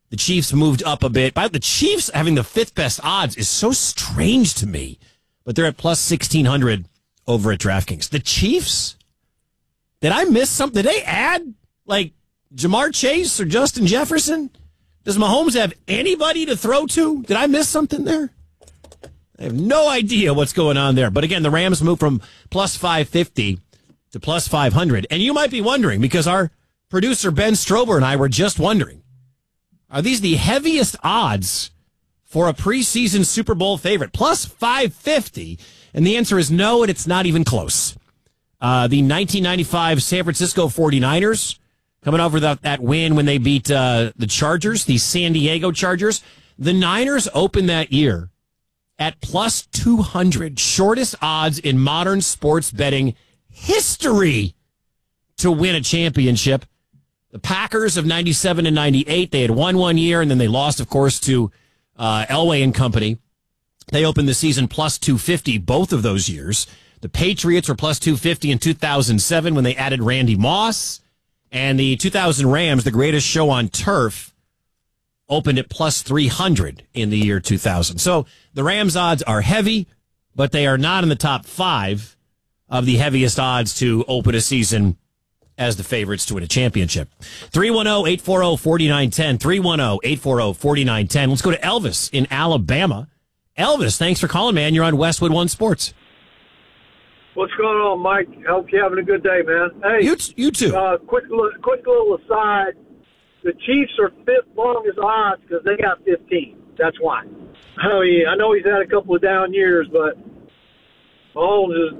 The Chiefs moved up a bit. The Chiefs having the fifth best odds is so strange to me. But they're at plus 1,600 over at DraftKings. The Chiefs? Did I miss something? Did they add, like, Jamar Chase or Justin Jefferson? Does Mahomes have anybody to throw to? Did I miss something there? I have no idea what's going on there. But again, the Rams moved from plus 550 to plus 500. And you might be wondering, because our producer Ben Strober and I were just wondering, are these the heaviest odds for a preseason Super Bowl favorite? Plus 550. And the answer is no, and it's not even close. The 1995 San Francisco 49ers coming over that win when they beat the Chargers, the San Diego Chargers. The Niners opened that year at plus 200, shortest odds in modern sports betting history to win a championship. The Packers of 97 and 98, they had won 1 year, and then they lost, of course, to Elway and company. They opened the season plus 250 both of those years. The Patriots were plus 250 in 2007 when they added Randy Moss. And the 2000 Rams, the greatest show on turf, opened at plus 300 in the year 2000. So the Rams odds are heavy, but they are not in the top 5 of the heaviest odds to open a season as the favorites to win a championship. 310-840-4910. 310-840-4910. Let's go to Elvis in Alabama. Elvis, thanks for calling, man. You're on Westwood One Sports. What's going on, Mike? I hope you're having a good day, man. Hey, you too. Quick little aside. The Chiefs are fifth longest odds because they got 15. That's why. I know he's had a couple of down years, but Mahomes is,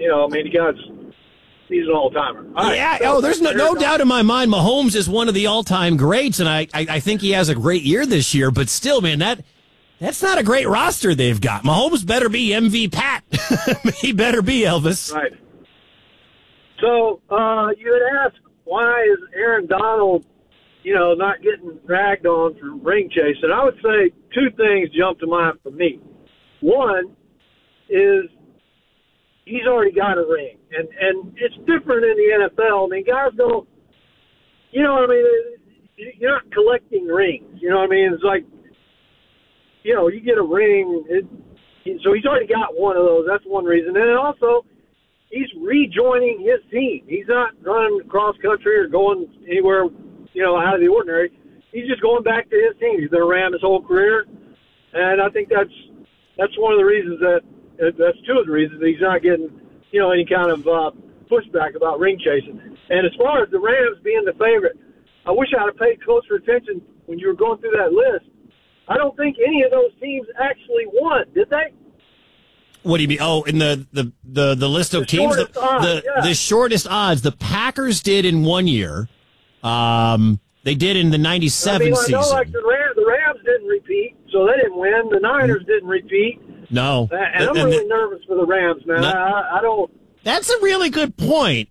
he's an all-timer. There's no doubt in my mind Mahomes is one of the all-time greats, and I think he has a great year this year, but still, man, that's not a great roster they've got. Mahomes better be MV Pat. He better be, Elvis. Right. So you had asked, why is Aaron Donald, not getting dragged on for ring chase? And I would say two things jump to mind for me. One is he's already got a ring. And it's different in the NFL. I mean, guys don't, you're not collecting rings. You know what I mean? It's like, you get a ring. So he's already got one of those. That's one reason. And also, he's rejoining his team. He's not running cross country or going anywhere, out of the ordinary. He's just going back to his team. He's been around his whole career. And I think that's one of the reasons that's two of the reasons that he's not getting, any kind of pushback about ring chasing. And as far as the Rams being the favorite, I wish I had paid closer attention when you were going through that list. I don't think any of those teams actually won, did they? What do you mean? Oh, in the list of teams? The shortest odds. The Packers did in 1 year. They did in the 97 season. I know, like the Rams didn't repeat, so they didn't win. The Niners didn't repeat. No. And I'm really nervous for the Rams, man. I don't. That's a really good point.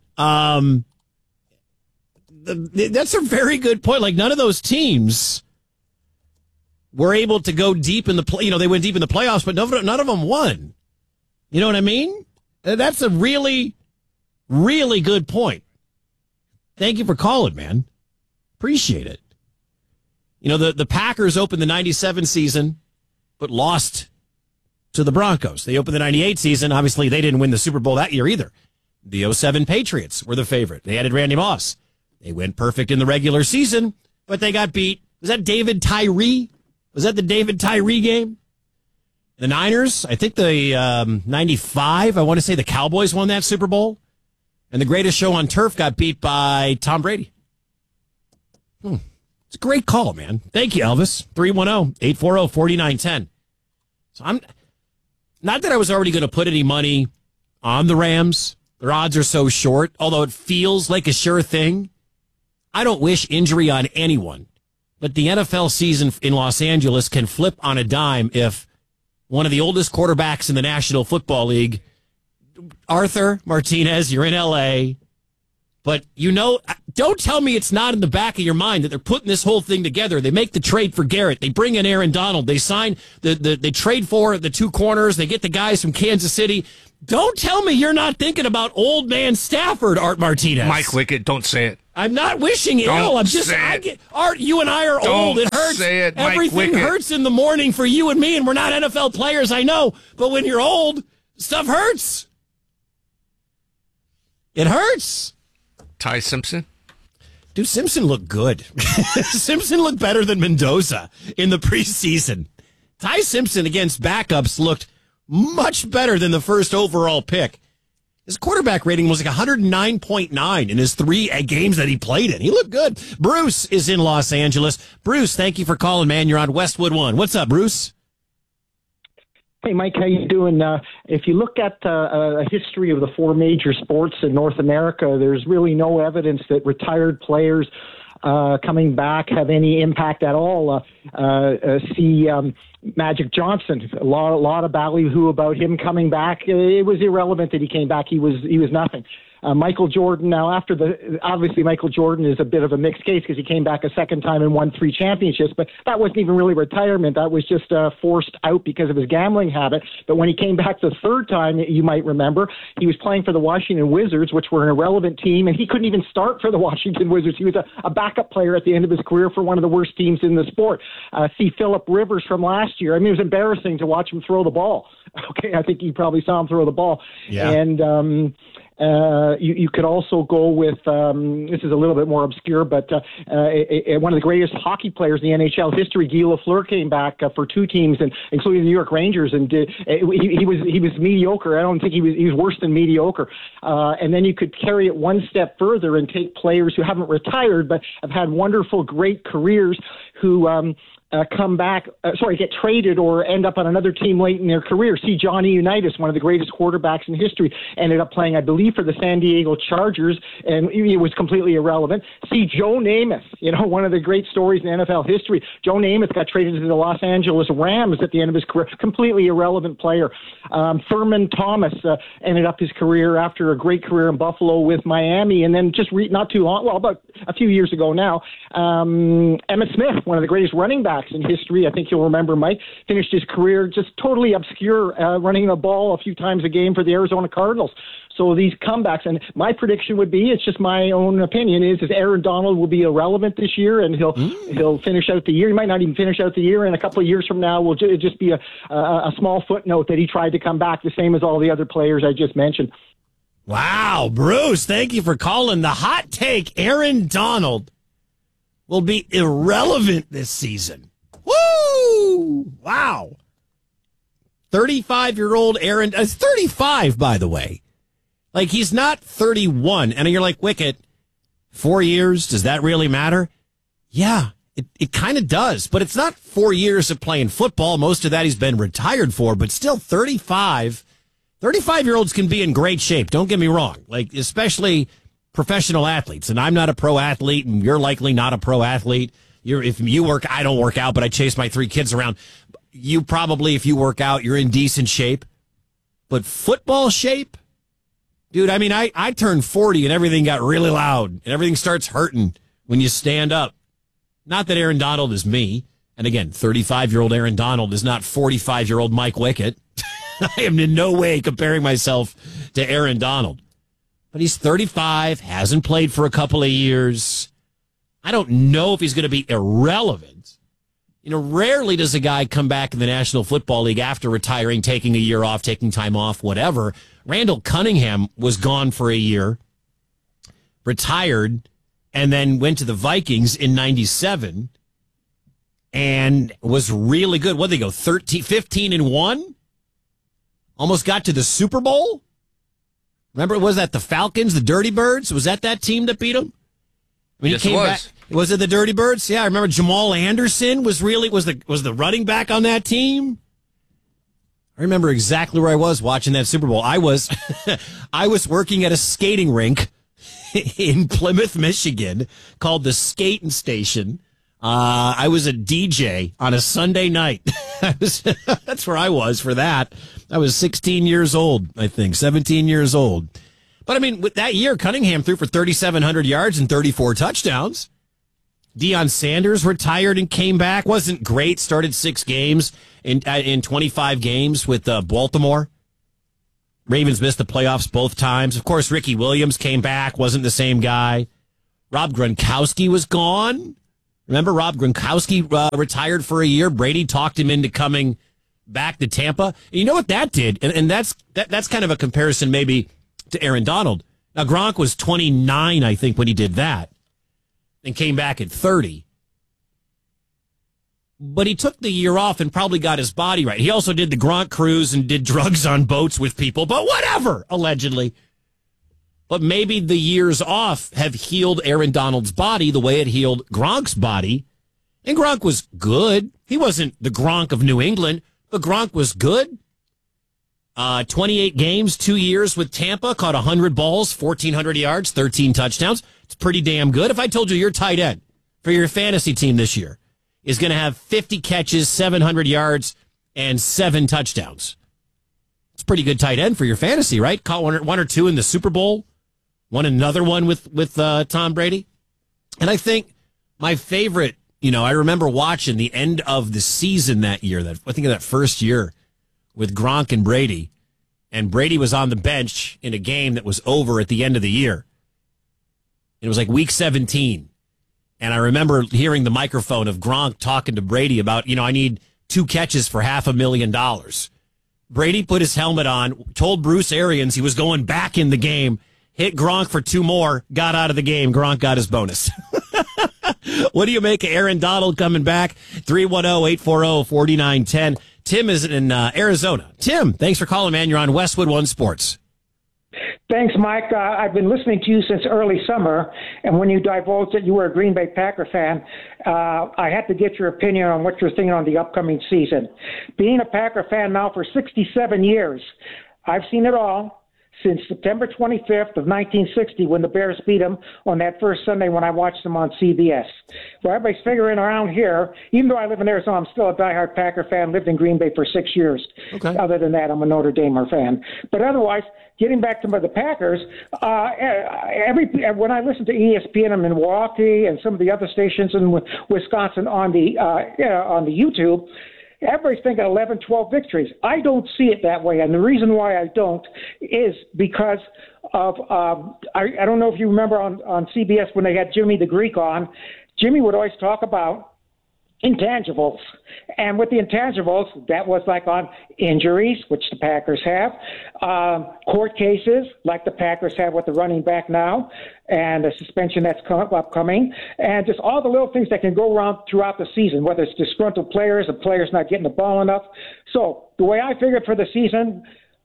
That's a very good point. Like, none of those teams were able to go deep in the play. They went deep in the playoffs, but none of them won. You know what I mean? That's a really, really good point. Thank you for calling, man. Appreciate it. The Packers opened the 97 season, but lost to the Broncos. They opened the 98 season. Obviously, they didn't win the Super Bowl that year either. The 07 Patriots were the favorite. They added Randy Moss. They went perfect in the regular season, but they got beat. Was that David Tyree? Was that the David Tyree game? The Niners, I think the 95, I want to say the Cowboys won that Super Bowl. And the greatest show on turf got beat by Tom Brady. It's a great call, man. Thank you, Elvis. 310-840-4910. So I'm not that I was already going to put any money on the Rams. Their odds are so short, although it feels like a sure thing. I don't wish injury on anyone. But the NFL season in Los Angeles can flip on a dime if one of the oldest quarterbacks in the National Football League, Arthur Martinez, you're in L.A., but don't tell me it's not in the back of your mind that they're putting this whole thing together. They make the trade for Garrett. They bring in Aaron Donald. They sign they trade for the two corners. They get the guys from Kansas City. Don't tell me you're not thinking about old man Stafford, Art Martinez. Mike Wickett, don't say it. I'm not wishing ill. I'm just, Art, you and I are old. It hurts. say it, Mike Everything Wickett. hurts in the morning for you and me, and we're not NFL players, I know. But when you're old, stuff hurts. It hurts. Ty Simpson? Dude, Simpson looked good. Simpson looked better than Mendoza in the preseason. Ty Simpson against backups looked much better than the first overall pick. His quarterback rating was like 109.9 in his 3 games that he played in. He looked good. Bruce is in Los Angeles. Bruce, thank you for calling, man. You're on Westwood One. What's up, Bruce? Hey, Mike, how you doing? If you look at a history of the 4 major sports in North America, there's really no evidence that retired players coming back have any impact at all. See Magic Johnson, a lot of ballyhoo about him coming back. It was irrelevant that he came back. He was nothing. Michael Jordan, now obviously Michael Jordan is a bit of a mixed case because he came back a second time and won 3 championships, but that wasn't even really retirement. That was just forced out because of his gambling habit. But when he came back the third time, you might remember, he was playing for the Washington Wizards, which were an irrelevant team, and he couldn't even start for the Washington Wizards. He was a backup player at the end of his career for one of the worst teams in the sport. See Phillip Rivers from last year. I mean, it was embarrassing to watch him throw the ball. Okay, I think you probably saw him throw the ball. Yeah. And you could also go with, this is a little bit more obscure, but one of the greatest hockey players in the NHL history, Guy Lafleur, came back for 2 teams, and including the New York Rangers, and he was mediocre. I don't think he was worse than mediocre. And then you could carry it one step further and take players who haven't retired but have had wonderful, great careers who get traded or end up on another team late in their career. See Johnny Unitas, one of the greatest quarterbacks in history, ended up playing, I believe, for the San Diego Chargers, and it was completely irrelevant. See Joe Namath, one of the great stories in NFL history. Joe Namath got traded to the Los Angeles Rams at the end of his career, completely irrelevant player. Thurman Thomas ended up his career after a great career in Buffalo with Miami, and then just not too long, about a few years ago now, Emmitt Smith, one of the greatest running backs in history. I think you'll remember, Mike, finished his career just totally obscure, running the ball a few times a game for the Arizona Cardinals. So these comebacks, and my prediction would be, it's just my own opinion, is Aaron Donald will be irrelevant this year, and he'll finish out the year. He might not even finish out the year, and a couple of years from now will just be a small footnote that he tried to come back, the same as all the other players I just mentioned. Wow, Bruce, thank you for calling. The hot take, Aaron Donald will be irrelevant this season. Woo! Wow. 35-year-old Aaron, 35, by the way. Like, he's not 31. And you're like, Wicket, 4 years, does that really matter? Yeah, it kind of does. But it's not 4 years of playing football. Most of that he's been retired for. But still, 35. 35-year-olds can be in great shape. Don't get me wrong. Like, especially professional athletes. And I'm not a pro athlete, and you're likely not a pro athlete. If you work, I don't work out, but I chase my 3 kids around. You probably, if you work out, you're in decent shape. But football shape? Dude, I mean, I turned 40 and everything got really loud and everything starts hurting when you stand up. Not that Aaron Donald is me. And again, 35-year-old Aaron Donald is not 45-year-old Mike Wickett. I am in no way comparing myself to Aaron Donald. But he's 35, hasn't played for a couple of years. I don't know if he's going to be irrelevant. Rarely does a guy come back in the National Football League after retiring, taking a year off, taking time off, whatever. Randall Cunningham was gone for a year, retired, and then went to the Vikings in 97 and was really good. What did they go, 15-1? Almost got to the Super Bowl? Remember, was that the Falcons, the Dirty Birds? Was that team that beat them? I mean, yes, he came it was. back. Was it the Dirty Birds? Yeah, I remember Jamal Anderson was the running back on that team. I remember exactly where I was watching that Super Bowl. I was working at a skating rink in Plymouth, Michigan, called the Skating Station. I was a DJ on a Sunday night. That's where I was for that. I was 16 years old, I think, 17 years old. But, I mean, with that year, Cunningham threw for 3,700 yards and 34 touchdowns. Deion Sanders retired and came back. Wasn't great. Started 6 games in 25 games with Baltimore. Ravens missed the playoffs both times. Of course, Ricky Williams came back. Wasn't the same guy. Rob Gronkowski was gone. Remember Rob Gronkowski retired for a year? Brady talked him into coming back to Tampa. And you know what that did? And that's kind of a comparison maybe to Aaron Donald. Now, Gronk was 29, I think, when he did that and came back at 30. But he took the year off and probably got his body right. He also did the Gronk cruise and did drugs on boats with people, but whatever, allegedly. But maybe the years off have healed Aaron Donald's body the way it healed Gronk's body. And Gronk was good. He wasn't the Gronk of New England, but Gronk was good. 28 games, 2 years with Tampa, caught 100 balls, 1,400 yards, 13 touchdowns. It's pretty damn good. If I told you your tight end for your fantasy team this year is going to have 50 catches, 700 yards, and 7 touchdowns, it's a pretty good tight end for your fantasy, right? Caught one or two in the Super Bowl, won another one with Tom Brady. And I think my favorite, I remember watching the end of the season that year, I think of that first year with Gronk and Brady was on the bench in a game that was over at the end of the year. It was like week 17. And I remember hearing the microphone of Gronk talking to Brady about, I need 2 catches for $500,000. Brady put his helmet on, told Bruce Arians he was going back in the game, hit Gronk for 2 more, got out of the game. Gronk got his bonus. What do you make of Aaron Donald coming back? 310-840-4910. Tim is in Arizona. Tim, thanks for calling, man. You're on Westwood One Sports. Thanks, Mike. I've been listening to you since early summer, and when you divulged that you were a Green Bay Packer fan, I had to get your opinion on what you're thinking on the upcoming season. Being a Packer fan now for 67 years, I've seen it all since September 25th of 1960 when the Bears beat them on that first Sunday when I watched them on CBS. Well, everybody's figuring around here, even though I live in Arizona, I'm still a diehard Packer fan, lived in Green Bay for 6 years. Okay. Other than that, I'm a Notre Damer fan. But otherwise, getting back to the Packers, when I listen to ESPN in Milwaukee and some of the other stations in Wisconsin on the YouTube, everybody's thinking 11, 12 victories. I don't see it that way, and the reason why I don't is because of I don't know if you remember on CBS when they had Jimmy the Greek on. Jimmy would always talk about intangibles, and with the intangibles, that was like on injuries, which the Packers have, court cases like the Packers have with the running back now, and a suspension that's upcoming, and just all the little things that can go around throughout the season, whether it's disgruntled players, the players not getting the ball enough. So the way I figured for the season,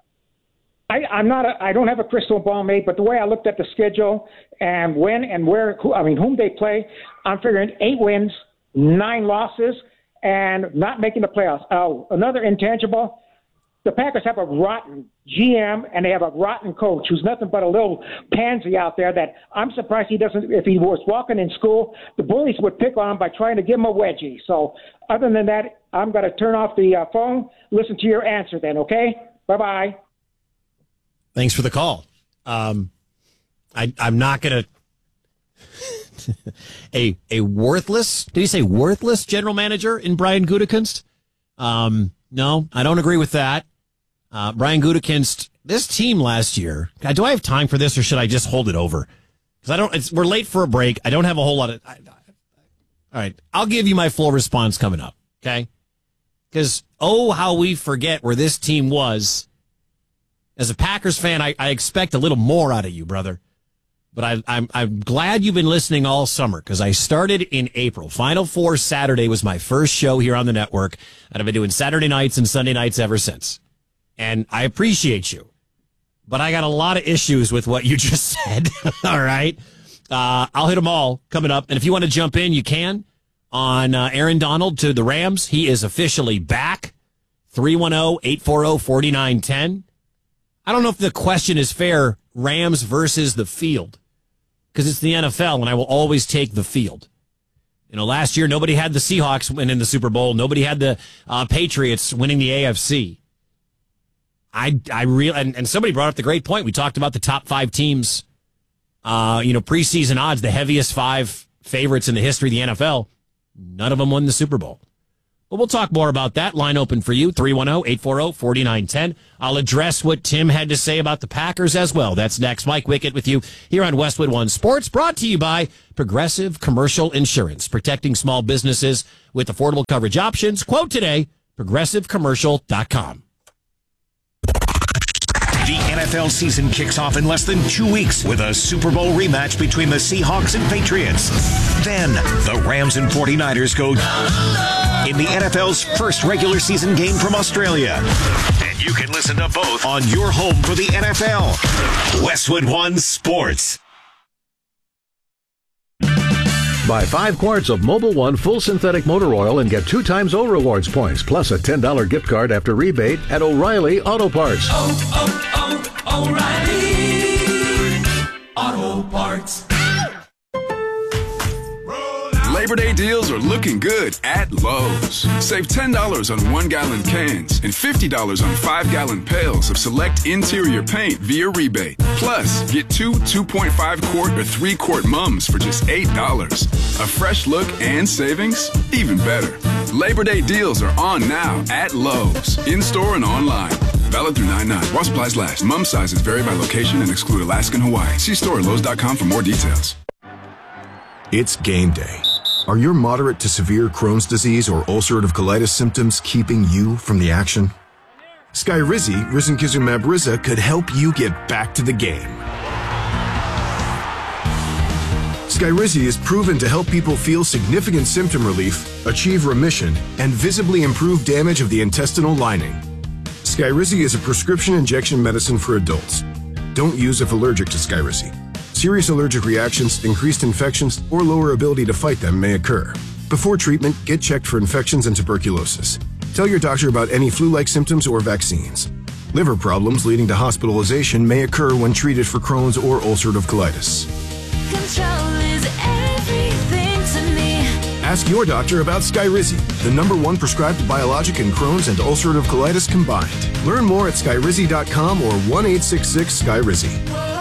I don't have a crystal ball made, but the way I looked at the schedule and when and where, whom they play, I'm figuring 8 wins, 9 losses, and not making the playoffs. Oh, another intangible. The Packers have a rotten GM, and they have a rotten coach who's nothing but a little pansy out there that I'm surprised he doesn't, if he was walking in school, the bullies would pick on him by trying to give him a wedgie. So other than that, I'm going to turn off the phone, listen to your answer then, okay? Bye-bye. Thanks for the call. I'm not going to... a worthless, did he say worthless general manager in Brian Gutekunst? No, I don't agree with that. Brian Gutekunst, this team last year, God, do I have time for this or should I just hold it over? Because we're late for a break. I don't have a whole lot of, all right. I'll give you my full response coming up. Okay. Because, how we forget where this team was. As a Packers fan, I expect a little more out of you, brother. But I'm glad you've been listening all summer because I started in April. Final Four Saturday was my first show here on the network, and I've been doing Saturday nights and Sunday nights ever since. And I appreciate you, but I got a lot of issues with what you just said. All right, I'll hit them all coming up. And if you want to jump in, you can on Aaron Donald to the Rams. He is officially back. 310-840-4910. I don't know if the question is fair. Rams versus the field. Because it's the NFL, and I will always take the field. Last year, nobody had the Seahawks winning the Super Bowl. Nobody had the Patriots winning the AFC. And somebody brought up the great point. We talked about the top 5 teams, preseason odds, the heaviest 5 favorites in the history of the NFL. None of them won the Super Bowl. But we'll talk more about that. Line open for you, 310-840-4910. I'll address what Tim had to say about the Packers as well. That's next. Mike Wickett with you here on Westwood One Sports, brought to you by Progressive Commercial Insurance, protecting small businesses with affordable coverage options. Quote today, progressivecommercial.com. The NFL season kicks off in less than 2 weeks with a Super Bowl rematch between the Seahawks and Patriots. Then the Rams and 49ers go in the NFL's first regular season game from Australia. And you can listen to both on your home for the NFL. Westwood One Sports. Buy 5 quarts of Mobil 1 full synthetic motor oil and get 2 times O Rewards points, plus a $10 gift card after rebate at O'Reilly Auto Parts. O'Reilly Auto Parts. Labor Day deals are looking good at Lowe's. Save $10 on 1-gallon cans and $50 on 5-gallon pails of select interior paint via rebate. Plus, get 2 2.5-quart or 3-quart mums for just $8. A fresh look and savings? Even better. Labor Day deals are on now at Lowe's, in-store and online. Valid through 9/9. While supplies last. Mum sizes vary by location and exclude Alaska and Hawaii. See store at Lowe's.com for more details. It's game day. Are your moderate to severe Crohn's disease or ulcerative colitis symptoms keeping you from the action? Skyrizi, risankizumab Riza, could help you get back to the game. Skyrizi is proven to help people feel significant symptom relief, achieve remission, and visibly improve damage of the intestinal lining. Skyrizi is a prescription injection medicine for adults. Don't use if allergic to Skyrizi. Serious allergic reactions, increased infections, or lower ability to fight them may occur. Before treatment, get checked for infections and tuberculosis. Tell your doctor about any flu-like symptoms or vaccines. Liver problems leading to hospitalization may occur when treated for Crohn's or ulcerative colitis. Control is everything to me. Ask your doctor about Skyrizi, the #1 prescribed biologic in Crohn's and ulcerative colitis combined. Learn more at skyrizi.com or 1-866-SKYRIZI.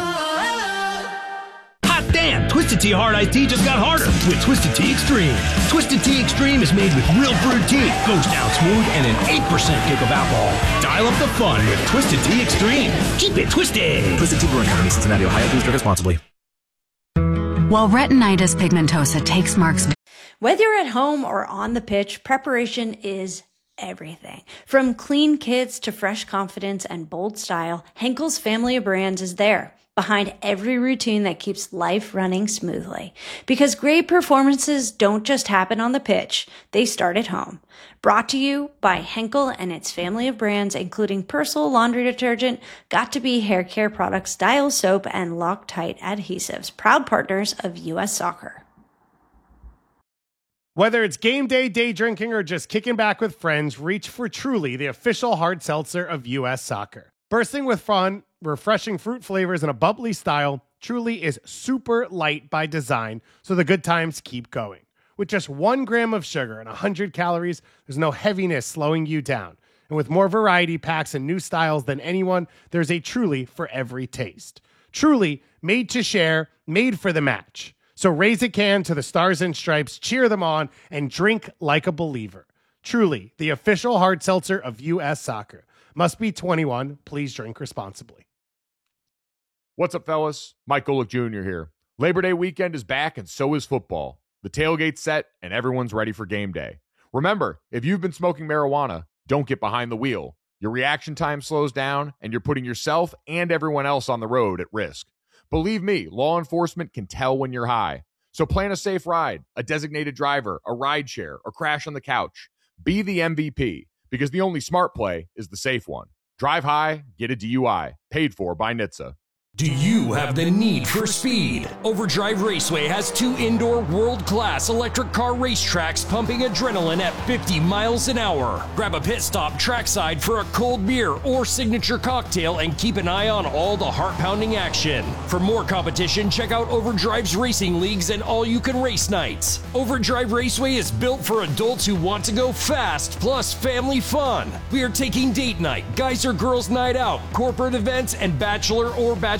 Damn, Twisted Tea Hard Iced Tea just got harder with Twisted Tea Extreme. Twisted Tea Extreme is made with real brewed tea, goes down smooth, and an 8% kick of alcohol. Dial up the fun with Twisted Tea Extreme. Keep it twisted. Twisted Tea Brewing Company, Cincinnati, Ohio. Please drink responsibly. While retinitis pigmentosa takes Mark's... Whether you're at home or on the pitch, preparation is everything. From clean kits to fresh confidence and bold style, Henkel's family of brands is there, behind every routine that keeps life running smoothly. Because great performances don't just happen on the pitch, they start at home. Brought to you by Henkel and its family of brands, including Persil laundry detergent, Got2b hair care products, Dial soap, and Loctite adhesives, proud partners of U.S. Soccer. Whether it's game day, day drinking, or just kicking back with friends, reach for Truly, the official hard seltzer of U.S. Soccer. Bursting with fun, refreshing fruit flavors, and a bubbly style, Truly is super light by design, so the good times keep going. With just 1 gram of sugar and 100 calories, there's no heaviness slowing you down. And with more variety packs and new styles than anyone, there's a Truly for every taste. Truly, made to share, made for the match. So raise a can to the Stars and Stripes, cheer them on, and drink like a believer. Truly, the official hard seltzer of U.S. Soccer. Must be 21. Please drink responsibly. What's up, fellas? Mike Golick Jr. here. Labor Day weekend is back, and so is football. The tailgate's set, and everyone's ready for game day. Remember, if you've been smoking marijuana, don't get behind the wheel. Your reaction time slows down, and you're putting yourself and everyone else on the road at risk. Believe me, law enforcement can tell when you're high. So plan a safe ride, a designated driver, a ride share, or crash on the couch. Be the MVP, because the only smart play is the safe one. Drive high, get a DUI. Paid for by NHTSA. Do you have the need for speed? Overdrive Raceway has 2 indoor world-class electric car racetracks pumping adrenaline at 50 miles an hour. Grab a pit stop trackside for a cold beer or signature cocktail and keep an eye on all the heart-pounding action. For more competition, check out Overdrive's racing leagues and all-you-can-race nights. Overdrive Raceway is built for adults who want to go fast, plus family fun. We are taking date night, guys or girls night out, corporate events, and bachelor or bachelorette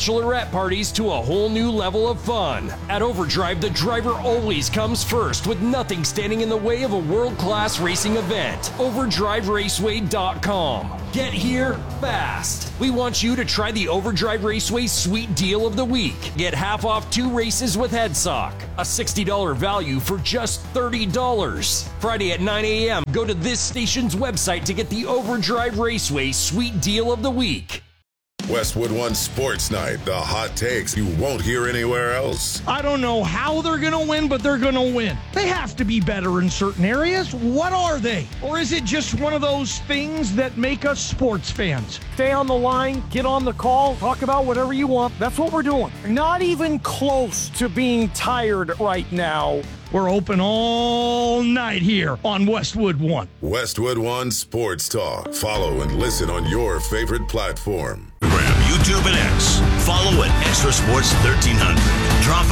bachelorette parties to a whole new level of fun. At Overdrive, the driver always comes first with nothing standing in the way of a world-class racing event. OverdriveRaceway.com. Get here fast. We want you to try the Overdrive Raceway Sweet Deal of the Week. Get half off 2 races with HeadSock. A $60 value for just $30. Friday at 9 a.m., go to this station's website to get the Overdrive Raceway Sweet Deal of the Week. Westwood One Sports Night, the hot takes you won't hear anywhere else. I don't know how they're going to win, but they're going to win. They have to be better in certain areas. What are they? Or is it just one of those things that make us sports fans? Stay on the line, get on the call, talk about whatever you want. That's what we're doing. Not even close to being tired right now. We're open all night here on Westwood One. Westwood One Sports Talk. Follow and listen on your favorite platform. YouTube and X. Follow at Extra Sports 1300. Drop